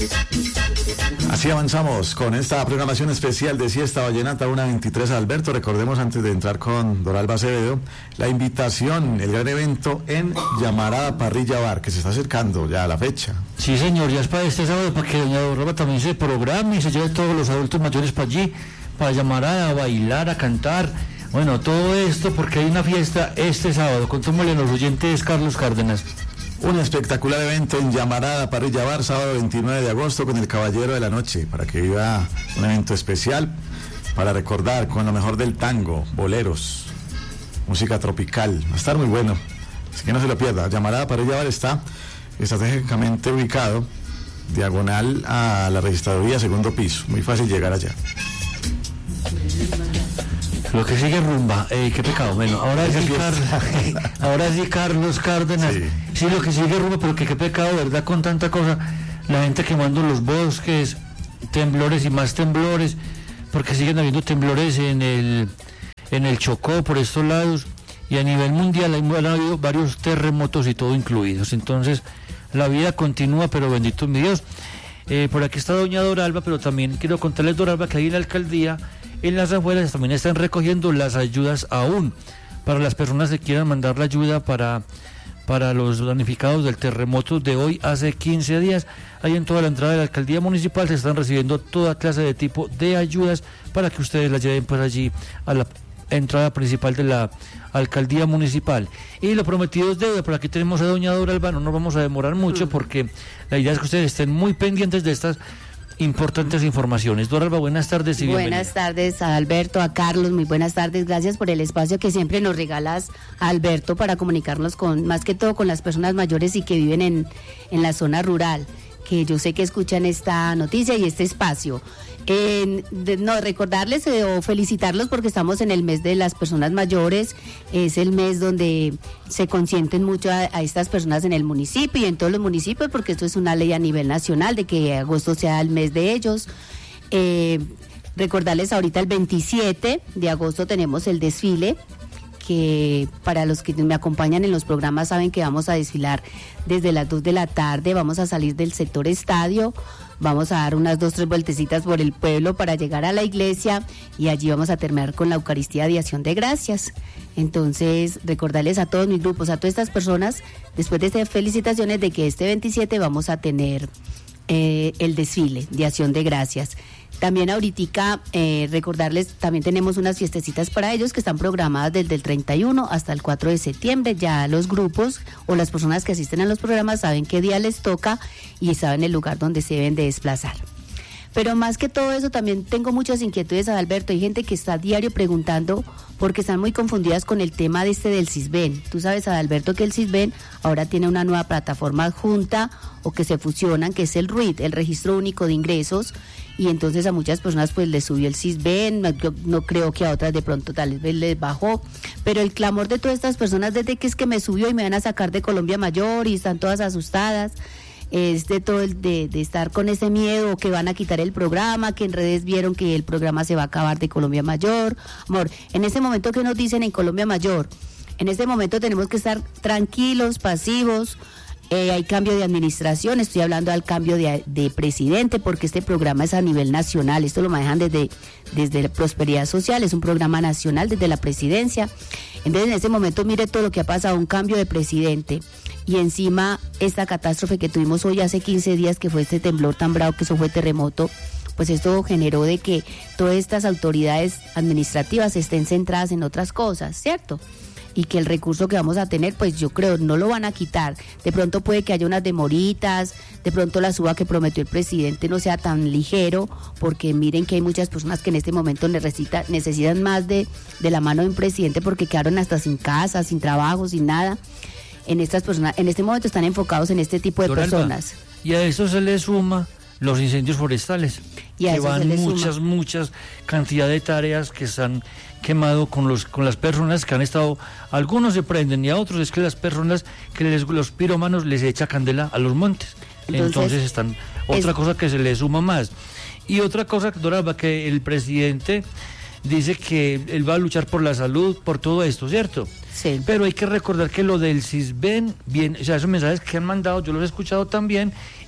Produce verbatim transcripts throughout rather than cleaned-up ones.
Así avanzamos con esta programación especial de Siesta Vallenata una veintitrés. Alberto, recordemos antes de entrar con Doralba Acevedo, la invitación, el gran evento en Llamarada Parrilla Bar, que se está acercando ya a la fecha. Sí, señor, ya es para este sábado, para que doña Doralba también se programe y se lleve todos los adultos mayores para allí, para Llamarada, a bailar, a cantar. Bueno, todo esto porque hay una fiesta este sábado. Contémosle a los oyentes, Carlos Cárdenas. Un espectacular evento en Llamarada Parrilla Bar, sábado veintinueve de agosto, con el Caballero de la Noche, para que viva un evento especial, para recordar con lo mejor del tango, boleros, música tropical. Va a estar muy bueno, así que no se lo pierda. Llamarada Parrilla Bar está estratégicamente ubicado, diagonal a la registraduría, segundo piso. Muy fácil llegar allá. Lo que sigue rumba, eh, qué pecado. Bueno, ahora sí, Car... ahora sí Carlos Cárdenas. Sí. sí, lo que sigue rumba, pero que qué pecado, ¿verdad? Con tanta cosa, la gente quemando los bosques, temblores y más temblores, porque siguen habiendo temblores en el en el Chocó, por estos lados, y a nivel mundial hay, han habido varios terremotos y todo incluidos. Entonces, la vida continúa, pero bendito mi Dios. Eh, por aquí está doña Doralba, pero también quiero contarles, Doralba, que ahí en la alcaldía, en las afueras, también están recogiendo las ayudas aún para las personas que quieran mandar la ayuda para, para los damnificados del terremoto de hoy hace quince días. Ahí en toda la entrada de la alcaldía municipal se están recibiendo toda clase de tipo de ayudas para que ustedes las lleven pues allí a la entrada principal de la alcaldía municipal. Y lo prometido es deuda. Por aquí tenemos a doña Doralba, no nos vamos a demorar mucho porque la idea es que ustedes estén muy pendientes de estas importantes informaciones. Doralba, buenas tardes y bienvenida. Buenas tardes a Alberto, a Carlos, muy buenas tardes, gracias por el espacio que siempre nos regalas, Alberto, para comunicarnos con, más que todo con las personas mayores y que viven en, en la zona rural, que yo sé que escuchan esta noticia y este espacio. Eh, de, no, recordarles eh, o felicitarlos porque estamos en el mes de las personas mayores, es el mes donde se consienten mucho a, a estas personas en el municipio y en todos los municipios, porque esto es una ley a nivel nacional de que agosto sea el mes de ellos. Eh, recordarles ahorita el veintisiete de agosto tenemos el desfile, que para los que me acompañan en los programas saben que vamos a desfilar desde las dos de la tarde, vamos a salir del sector estadio, vamos a dar unas dos, tres vueltecitas por el pueblo para llegar a la iglesia y allí vamos a terminar con la Eucaristía de Acción de Gracias. Entonces, recordarles a todos mis grupos, a todas estas personas, después de estas felicitaciones, de que este veintisiete vamos a tener eh, el desfile de Acción de Gracias. También ahorita eh, recordarles, también tenemos unas fiestecitas para ellos que están programadas desde el treinta y uno hasta el cuatro de septiembre. Ya los grupos o las personas que asisten a los programas saben qué día les toca y saben el lugar donde se deben de desplazar. Pero más que todo eso, también tengo muchas inquietudes, Adalberto. Hay gente que está a diario preguntando porque están muy confundidas con el tema de este del Sisbén. Tú sabes, Adalberto, que el Sisbén ahora tiene una nueva plataforma adjunta o que se fusionan, que es el R U I T, el Registro Único de Ingresos, y entonces a muchas personas pues les subió el Sisbén, no, no creo que a otras de pronto tal vez les bajó, pero el clamor de todas estas personas desde que es que me subió y me van a sacar de Colombia Mayor y están todas asustadas, es de todo el de, de estar con ese miedo que van a quitar el programa, que en redes vieron que el programa se va a acabar de Colombia Mayor. Amor, en ese momento que nos dicen en Colombia Mayor, en este momento tenemos que estar tranquilos, pasivos. Eh, hay cambio de administración, estoy hablando al cambio de, de presidente, porque este programa es a nivel nacional, esto lo manejan desde, desde la Prosperidad Social, es un programa nacional desde la presidencia. Entonces en ese momento mire todo lo que ha pasado, un cambio de presidente y encima esta catástrofe que tuvimos hoy hace quince días, que fue este temblor tan bravo, que eso fue terremoto, pues esto generó de que todas estas autoridades administrativas estén centradas en otras cosas, ¿cierto? Y que el recurso que vamos a tener, pues yo creo, no lo van a quitar. De pronto puede que haya unas demoritas, de pronto la suba que prometió el presidente no sea tan ligero, porque miren que hay muchas personas que en este momento necesita, necesitan más de, de la mano de un presidente porque quedaron hasta sin casa, sin trabajo, sin nada. En estas personas, en este momento están enfocados en este tipo de Doralba, personas. Y a eso se le suma los incendios forestales, y que van muchas, suma. muchas cantidad de tareas que están quemado con los con las personas que han estado, algunos se prenden y a otros es que las personas que les, los pirómanos les echa candela a los montes. Entonces, Entonces están otra es... cosa que se le suma más. Y otra cosa, Doralba, que el presidente dice que él va a luchar por la salud, por todo esto, ¿cierto? Sí. Pero hay que recordar que lo del Sisbén, bien, o sea, esos mensajes que han mandado, yo los he escuchado también,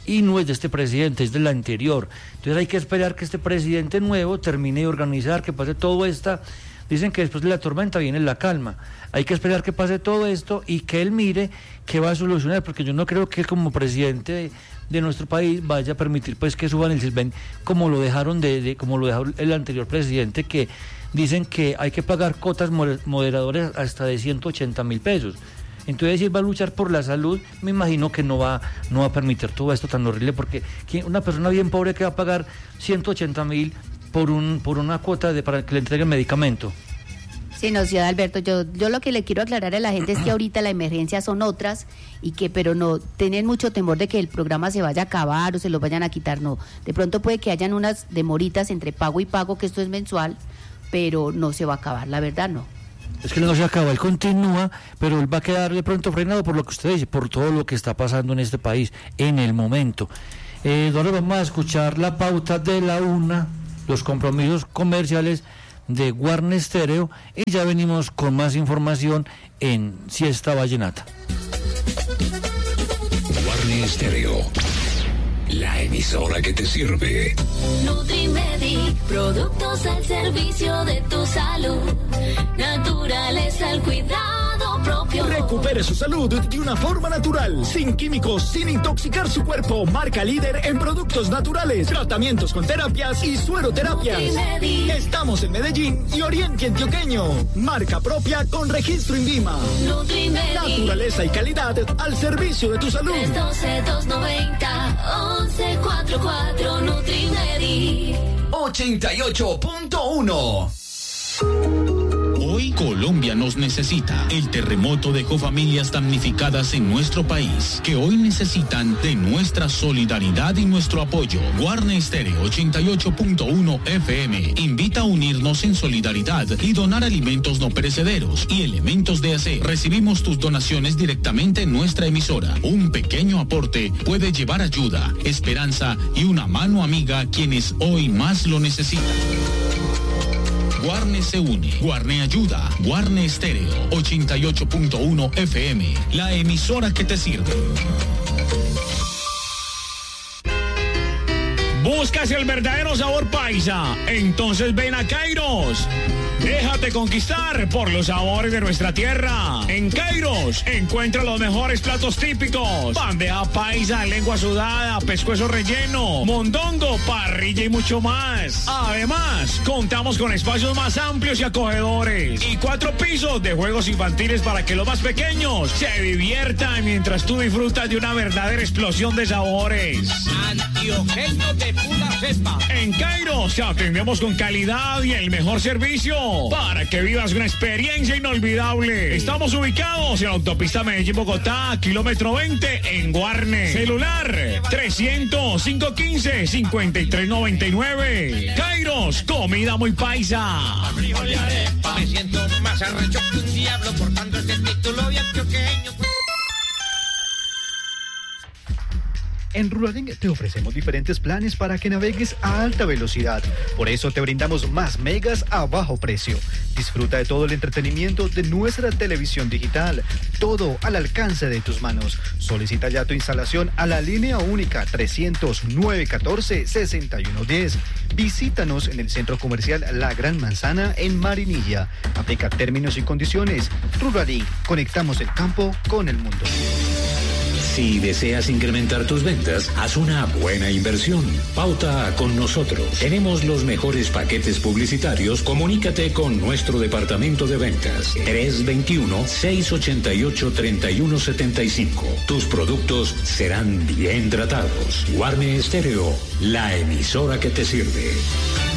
y no es de este presidente, es del anterior. Entonces hay que esperar que este presidente nuevo termine de organizar, que pase todo esta... Dicen que después de la tormenta viene la calma. Hay que esperar que pase todo esto y que él mire qué va a solucionar, porque yo no creo que él como presidente de, de nuestro país vaya a permitir pues que suban el Sisbén como lo dejaron de, de como lo dejó el anterior presidente, que dicen que hay que pagar cotas moderadoras hasta de ciento ochenta mil pesos. Entonces, si él va a luchar por la salud, me imagino que no va, no va a permitir todo esto tan horrible, porque una persona bien pobre que va a pagar ciento ochenta mil por un por una cuota de para que le entreguen medicamento. Sí, no, ciudad Alberto, yo, yo lo que le quiero aclarar a la gente es que ahorita la emergencia son otras y que, pero no, tienen mucho temor de que el programa se vaya a acabar o se lo vayan a quitar, no. De pronto puede que hayan unas demoritas entre pago y pago, que esto es mensual, pero no se va a acabar, la verdad no. Es que no se acaba, él continúa, pero él va a quedar de pronto frenado por lo que usted dice, por todo lo que está pasando en este país en el momento. Eh, ahora vamos a escuchar la pauta de la una, los compromisos comerciales de Guarne Estéreo, y ya venimos con más información en Siesta Vallenata. Guarne Estéreo, la emisora que te sirve. Nutrimedic, productos al servicio de tu salud. Naturaleza al cuidado propio. Recupere su salud de una forma natural, sin químicos, sin intoxicar su cuerpo. Marca líder en productos naturales, tratamientos con terapias y sueroterapias. Nutrimedic. Estamos en Medellín y Oriente Antioqueño. Marca propia con registro INVIMA. Nutrimedic. Naturaleza y calidad al servicio de tu salud. tres uno dos, dos nueve cero, once cuarenta y cuatro. Nutrimedic. ochenta y ocho punto uno. Hoy Colombia nos necesita. El terremoto dejó familias damnificadas en nuestro país, que hoy necesitan de nuestra solidaridad y nuestro apoyo. Guarne Estéreo ochenta y ocho punto uno F M invita a unirnos en solidaridad y donar alimentos no perecederos y elementos de aseo. Recibimos tus donaciones directamente en nuestra emisora. Un pequeño aporte puede llevar ayuda, esperanza y una mano amiga a quienes hoy más lo necesitan. Guarne se une, Guarne ayuda, Guarne Estéreo ochenta y ocho punto uno F M, la emisora que te sirve. ¿Buscas el verdadero sabor paisa? Entonces ven a Kairos. Déjate conquistar por los sabores de nuestra tierra. En Kairos encuentra los mejores platos típicos: bandeja paisa, lengua sudada, pescuezo relleno, mondongo, parrilla y mucho más. Además, contamos con espacios más amplios y acogedores y cuatro pisos de juegos infantiles para que los más pequeños se diviertan mientras tú disfrutas de una verdadera explosión de sabores. Antioqueño de pura cepa. En Kairos te atendemos con calidad y el mejor servicio para que vivas una experiencia inolvidable. Estamos ubicados en la autopista Medellín-Bogotá, kilómetro veinte, en Guarne. Celular trescientos, cinco quince, cincuenta y tres noventa y nueve. Kairos, comida muy paisa. Me siento más arrecho que un diablo portando este título de antioqueño. En Ruralink te ofrecemos diferentes planes para que navegues a alta velocidad. Por eso te brindamos más megas a bajo precio. Disfruta de todo el entretenimiento de nuestra televisión digital. Todo al alcance de tus manos. Solicita ya tu instalación a la línea única trescientos, nueve catorce, sesenta y uno diez. Visítanos en el Centro Comercial La Gran Manzana en Marinilla. Aplica términos y condiciones. Ruralink, conectamos el campo con el mundo. Si deseas incrementar tus ventas, haz una buena inversión. Pauta con nosotros. Tenemos los mejores paquetes publicitarios. Comunícate con nuestro departamento de ventas. tres dos uno, seis ocho ocho, tres uno siete cinco. Tus productos serán bien tratados. Guarne Estéreo, la emisora que te sirve.